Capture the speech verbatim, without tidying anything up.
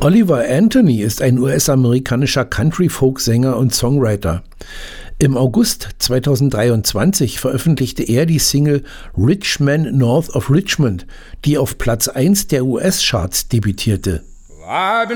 Oliver Anthony ist ein U S-amerikanischer Country-Folk-Sänger und Songwriter. Im August zweitausenddreiundzwanzig veröffentlichte er die Single Rich Man North of Richmond, die auf Platz eins der U S-Charts debütierte.